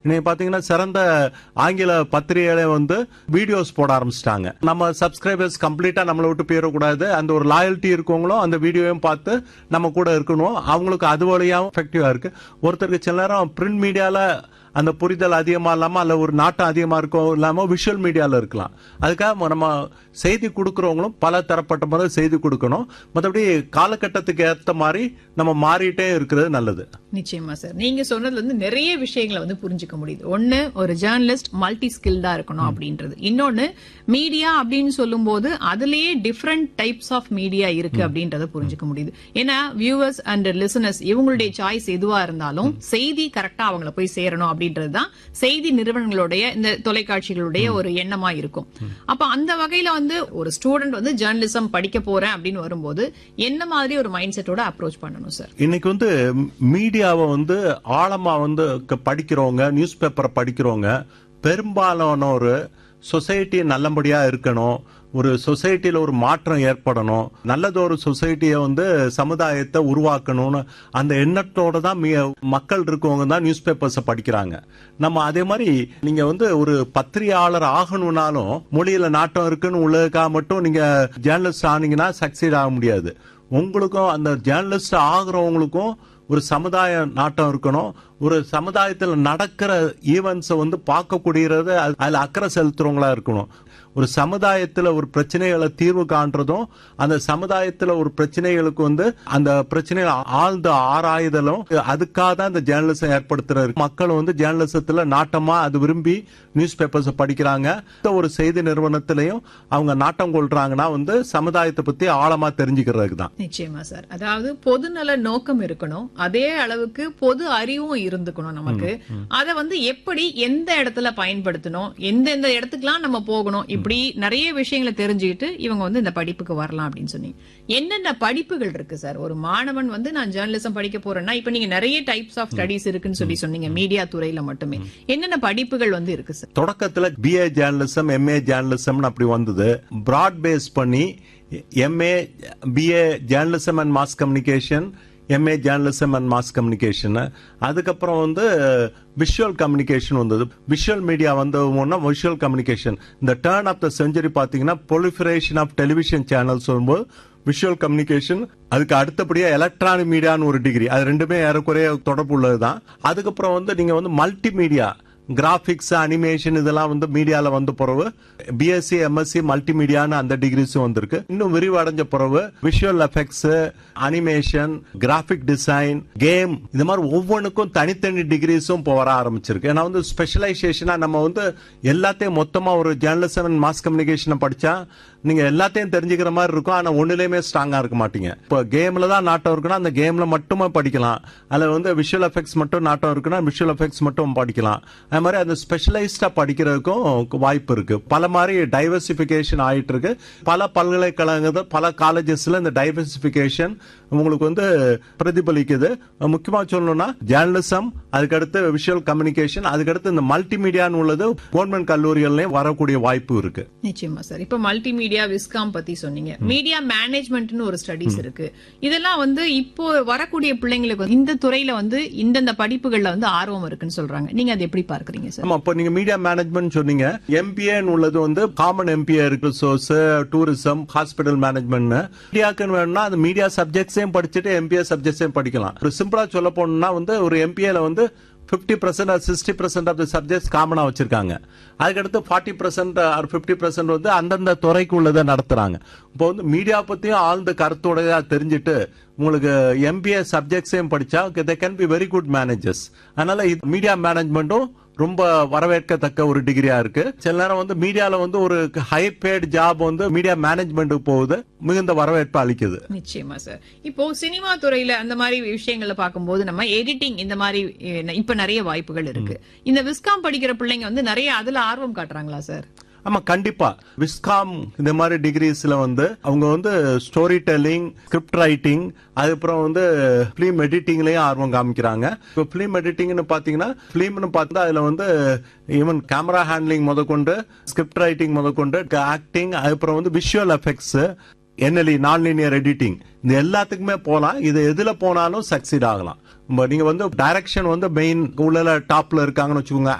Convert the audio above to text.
இன்னைக்கு பாத்தீங்கன்னா சிறந்த ஆங்கில பத்திரிகைகளை வந்து வீடியோஸ் போட ஆரம்பிச்சிட்டாங்க. நம்ம சப்ஸ்கிரைபர்ஸ் கம்ப்ளீட்டா நம்மளை விட்டு போயிடக்கூடாது, அந்த ஒரு லாயல்ட்டி இருக்கவங்களும் அந்த வீடியோவையும் பார்த்து நம்ம கூட இருக்கணும். அவங்களுக்கு அது வழியாகவும் எஃபெக்டிவா இருக்கு. ஒருத்தருக்கு சில நேரம் பிரிண்ட் மீடியால அந்த புரிதல் அதிகமா இல்லாம அல்ல ஒரு நாட்டம் அதிகமா இருக்கும் இல்லாம விஷுவல் மீடியால இருக்கலாம். அதுக்காக நம்ம செய்தி கொடுக்கறவங்களும் பல தரப்பட்ட முறை செய்தி கொடுக்கணும். மற்றபடி காலகட்டத்துக்கு ஏற்ற மாதிரி நம்ம மாறிட்டே இருக்கிறது நல்லது. நிச்சயமா சார், நீங்க சொன்னதுல இருந்து நிறைய விஷயங்களை வந்து புரிஞ்சுக்க முடியுது. ஒன்னு, ஒரு ஜேர்னலிஸ்ட் மல்டி ஸ்கில்டா இருக்கணும் அப்படின்றது. இன்னொன்னு, மீடியா அப்படின்னு சொல்லும் போது அதுலயே டிஃபரெண்ட் டைப்ஸ் ஆஃப் மீடியா இருக்கு அப்படின்றத புரிஞ்சுக்க முடியுது. ஏன்னா வியூவர்ஸ் அண்ட் லிசனர்ஸ் இவங்களுடைய சாய்ஸ் எதுவா இருந்தாலும் செய்தி கரெக்டா அவங்கள போய் சேரணும் அப்படின்றதுதான் செய்தி நிறுவனங்களுடைய இந்த தொலைக்காட்சிகளுடைய ஒரு எண்ணமா இருக்கும். அப்ப அந்த வகையில வந்து ஒரு ஸ்டூடெண்ட் வந்து ஜேர்னலிசம் படிக்க போறேன் அப்படின்னு வரும்போது என்ன மாதிரி ஒரு மைண்ட் செட்டோட அப்ரோச் பண்ணணும் சார்? இன்னைக்கு வந்து மீடியாவை வந்து ஆழமா வந்து படிக்கிறவங்க, நியூஸ் பேப்பரை படிக்கிறவங்க பெரும்பாலான ஒரு சொசைட்டி நல்லபடியா இருக்கணும், ஒரு சொசைட்டில ஒரு மாற்றம் ஏற்படணும், நல்லதொரு சொசைட்டியை வந்து சமுதாயத்தை உருவாக்கணும்னு அந்த எண்ணத்தோட தான் மக்கள் இருக்கவங்க தான் நியூஸ் பேப்பர்ஸை படிக்கிறாங்க. நம்ம அதே மாதிரி நீங்க வந்து ஒரு பத்திரிகையாளர் ஆகணும்னாலும் மொழியில நாட்டம் இருக்குன்னு உள்ளதுக்காக மட்டும் நீங்க ஜேர்னலிஸ்ட் ஆனீங்கன்னா சக்சீட் ஆக முடியாது. உங்களுக்கும் அந்த ஜேர்னலிஸ்ட் ஆகிறவங்களுக்கும் ஒரு சமுதாய நாட்டம் இருக்கணும். ஒரு சமுதாயத்தில் நடக்கிற ஈவெண்ட்ஸை வந்து பார்க்கக்கூடியது அதுல அக்கறை செலுத்துறவங்களா இருக்கணும். ஒரு சமுதாயத்தில் ஒரு பிரச்சனைகளை தீர்வு காண்றதும் அந்த சமுதாயத்தில் ஒரு பிரச்சனைகளுக்கு வந்து அந்த பிரச்சனைகளை ஆழ்ந்த ஆராய்தலும் அதுக்காக தான் இந்த ஜேர்னலிசம் ஏற்படுத்துறாரு. மக்கள் வந்து ஜேர்னலிசத்துல நாட்டமா அது விரும்பி நியூஸ் பேப்பர்ஸ் படிக்கிறாங்க. ஒரு செய்தி நிறுவனத்திலையும் அவங்க நாட்டம் கொள்றாங்கன்னா வந்து சமுதாயத்தை பத்தி ஆழமா தெரிஞ்சுக்கிறதுக்கு தான். நிச்சயமா சார், அதாவது பொதுநல நோக்கம் இருக்கணும், அதே அளவுக்கு பொது அறிவும் இருந்துக்கணும் நமக்கு. அதை வந்து எப்படி எந்த இடத்துல பயன்படுத்தணும், எந்தெந்த இடத்துக்குலாம் நம்ம போகணும், இப்படி நிறைய விஷயங்களை தெரிஞ்சுக்கிட்டு இவங்க வந்து இந்த படிப்புக்கு வரலாம் அப்படின்னு சொன்னீங்க. என்னென்ன படிப்புகள் இருக்கு சார்? ஒரு மாணவன் வந்து நான் ஜேர்னலிசம் படிக்க போறேன்னா இப்ப நீங்க நிறைய டைப்ஸ் ஆஃப் ஸ்டடிஸ் இருக்குன்னு சொல்லி சொன்னீங்க மீடியா துறையில மட்டுமே. என்னென்ன படிப்புகள் வந்து இருக்கு சார்? தொடக்கத்துல பிஏ ஜேர்னலிசம், எம்ஏ ஜேர்னலிசம் அப்படி வந்தது. பிராட் பேஸ் பண்ணி MA, BA journalism and mass communication, MA journalism and mass communication, அதுக்கப்புறம் வந்து விஷுவல் கம்யூனிகேஷன் வந்தது. விஷுவல் மீடியா வந்தோம்னா விஷுவல் கம்யூனிகேஷன். இந்த டர்ன் ஆஃப் த செஞ்சுரி பாத்தீங்கன்னா proliferation ஆஃப் டெலிவிஷன் சேனல்ஸ் வரும்போது விஷுவல் கம்யூனிகேஷன், அதுக்கு அடுத்தபடியா எலக்ட்ரானிக் மீடியான்னு ஒரு டிகிரி, அது ரெண்டுமே ஏறக்குறைய தொடர்பு உள்ளதுதான். அதுக்கப்புறம் வந்து நீங்க வந்து மல்டி மீடியா, கிராபிக்ஸ், அனிமேஷன் இதெல்லாம் வந்து மீடியால வந்து பிறகு பிஎஸ்சி, எம்எஸ்சி மல்டிமீடியான்னு அந்த டிகிரிஸும் வந்திருக்கு. இன்னும் விரிவடைஞ்ச பிறகு visual effects, animation, graphic design, game, இந்த மாதிரி ஒவ்வொன்றுக்கும் தனித்தனி டிகிரிஸும் இப்போ வர ஆரம்பிச்சிருக்கு. ஏன்னா வந்து ஸ்பெஷலைசேஷனா நம்ம வந்து எல்லாத்தையும் மொத்தமா ஒரு ஜேர்னலிசம் அண்ட் மாஸ் கம்யூனிகேஷனை படிச்சா நீங்க எல்லாத்தையும் தெரிஞ்சுக்கிற மாதிரி இருக்கும். ஆனா ஒண்ணுலயுமே ஸ்ட்ராங்கா இருக்க மாட்டீங்க. இப்போ கேம்ல தான் நாட்டம் இருக்குன்னா அந்த கேம்ல மட்டுமே படிக்கலாம். அதுல வந்து விஷுவல் எஃபெக்ட்ஸ் மட்டும் நாட்டம் இருக்குன்னா விஷுவல் எஃபெக்ட்ஸ் மட்டும் படிக்கலாம். அது மாதிரி அந்த ஸ்பெஷலைஸ்டா படிக்கிறதுக்கும் வாய்ப்பு இருக்கு. பல மாதிரி டைவர்சிபிகேஷன் ஆயிட்டு இருக்கு. பல பல்கலைக்கழகங்கள், பல காலேஜஸ்ல இந்த டைவர்சிபிகேஷன் உங்களுக்கு வந்து பிரதிபலிக்குது. முக்கியமா சொல்லணும்னா ஜேர்னலிசம், அதுக்கடுத்து விஷுவல் கம்யூனிகேஷன், அதுக்கடுத்து இந்த மல்டிமீடியான்னு உள்ளது கவர்மெண்ட் கல்லூரிகள்லயும் வரக்கூடிய வாய்ப்பு இருக்கு. நிச்சயமா சார். இப்ப மல்டிமீடியா, விஸ்காம் பத்தி சொன்னீங்க. மீடியா மேனேஜ்மெண்ட்னு ஒரு ஸ்டடிஸ் இருக்கு. இதெல்லாம் வந்து இப்போ வரக்கூடிய பிள்ளைங்களுக்கு இந்த துறையில வந்து இந்தந்த படிப்புகள்ல வந்து ஆர்வம் இருக்குன்னு சொல்றாங்க. நீங்க அதை எப்படி பார்க்கறீங்க சார்? ஆமா, இப்போ நீங்க மீடியா மேனேஜ்மெண்ட் சொன்னீங்க. எம்பிஏ உள்ளது வந்து காமன் எம்பிஏ இருக்கு, சோர்ஸ், டூரிசம், ஹாஸ்பிட்டல் மேனேஜ்மெண்ட். மீடியாக்குன்னு வேணும்னா அந்த மீடியா சப்ஜெக்ட்ஸையும் படிச்சுட்டு எம்பிஏ சப்ஜெக்ட்ஸையும் படிக்கலாம். ஒரு சிம்பிளா சொல்ல போனா வந்து ஒரு எம்பிஏல வந்து 50% or 60% ஆஃப் தி சப்ஜெக்ட்ஸ் காமனா வச்சிருக்காங்க. அதுக்கடுத்து 40% or 50% வந்து அந்தந்த துறைக்கு உள்ளதை நடத்துறாங்க. இப்போ வந்து மீடியா பத்தியும் ஆழ்ந்த கருத்தோட தெரிஞ்சுட்டு உங்களுக்கு எம்பிஏ சப்ஜெக்ட்ஸையும் படிச்சா they can be very good managers. அதனால மீடியா மேனேஜ்மெண்ட்டும் ரொம்ப வரவேற்கத்தக்க ஒரு டிகிரியா இருக்கு. சில நேரம் வந்து மீடியால வந்து ஒரு ஹை பேட் ஜாப் வந்து மீடியா மேனேஜ்மெண்ட்டுக்கு போகுது, மிகுந்த வரவேற்பு அளிக்குது. நிச்சயமா சார். இப்போ சினிமா துறையில அந்த மாதிரி விஷயங்களை பார்க்கும்போது நம்ம எடிட்டிங் இந்த மாதிரி இப்ப நிறைய வாய்ப்புகள் இருக்கு. இந்த விஸ்காம் படிக்கிற பிள்ளைங்க வந்து நிறைய அதுல ஆர்வம் காட்டுறாங்களா சார்? ஆமா, கண்டிப்பா. விஸ்காம் இந்த மாதிரி டிகிரிஸ்ல வந்து அவங்க வந்து ஸ்டோரி டெல்லிங், ஸ்கிரிப்ட் ரைட்டிங், அதுக்கப்புறம் வந்து பிலிம் எடிட்டிங்லயும் ஆர்வம் காமிக்கிறாங்க. இப்போ பிலிம் எடிட்டிங்னு பாத்தீங்கன்னா பிலிம்னு பார்த்தா அதுல வந்து ஈவன் கேமரா ஹேண்ட்லிங் முதற்கொண்டு, ஸ்கிரிப்ட் ரைட்டிங் முதற்கொண்டு, ஆக்டிங், அதுக்கப்புறம் வந்து விஷுவல் எஃபெக்ட்ஸ், NLE நான் லீனியர் எடிட்டிங், இந்த எல்லாத்துக்குமே போலாம். இது எதுல போனாலும் சக்சீட் ஆகலாம். நீங்க வந்து டைரக்ஷன் வந்து மெயின் உள்ள டாப்ல இருக்காங்கன்னு வச்சுக்கோங்க,